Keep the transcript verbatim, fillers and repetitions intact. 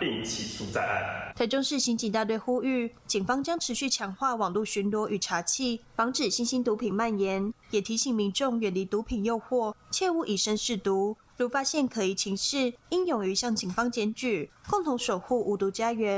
并起诉在案。 台中市刑警大队呼吁，警方将持续强化网络巡逻与查缉，防止新兴毒品蔓延，也提醒民众远离毒品诱惑，切勿以身试毒。如发现可疑情事，应勇于向警方检举，共同守护无毒家园。